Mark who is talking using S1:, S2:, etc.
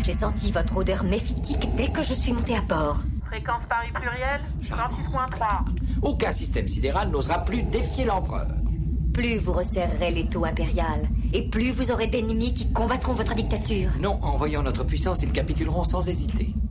S1: J'ai senti votre odeur méphitique dès que je suis montée à bord.
S2: Fréquence Paris pluriel, 36.3.
S3: Aucun système sidéral n'osera plus défier l'empereur.
S1: Plus vous resserrerez l'étau impérial, et plus vous aurez d'ennemis qui combattront votre dictature.
S3: Non, en voyant notre puissance, ils capituleront sans hésiter.